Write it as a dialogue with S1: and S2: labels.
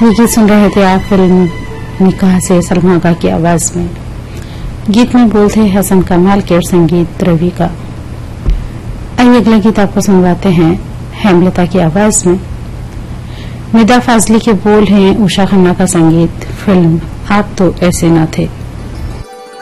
S1: ये गीत सुन रहे थे आप फिल्म निकाह से सलमा आगा की आवाज में। गीत में बोल थे हसन कमाल के और संगीत रवि का। आइए अगला गीत आपको सुनवाते हैं हेमलता की आवाज में। निदा फाजली के बोल हैं, उषा खन्ना का संगीत। फिल्म आप तो ऐसे न थे।